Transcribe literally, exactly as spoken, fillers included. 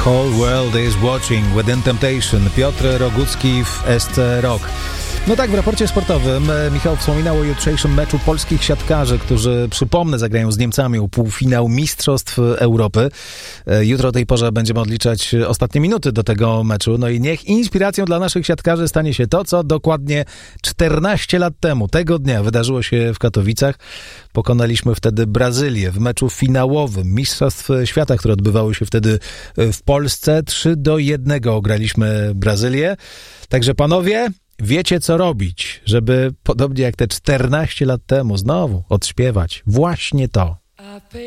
Whole World is Watching, Within Temptation, Piotr Rogucki w S C Rock. No tak, w raporcie sportowym Michał wspominał o jutrzejszym meczu polskich siatkarzy, którzy, przypomnę, zagrają z Niemcami o półfinał Mistrzostw Europy. Jutro o tej porze będziemy odliczać ostatnie minuty do tego meczu. No i niech inspiracją dla naszych siatkarzy stanie się to, co dokładnie czternaście lat temu, tego dnia, wydarzyło się w Katowicach. Pokonaliśmy wtedy Brazylię w meczu finałowym Mistrzostw Świata, które odbywały się wtedy w Polsce. trzy do jednego ograliśmy Brazylię. Także panowie, wiecie, co robić, żeby podobnie jak te czternaście lat temu znowu odśpiewać właśnie to.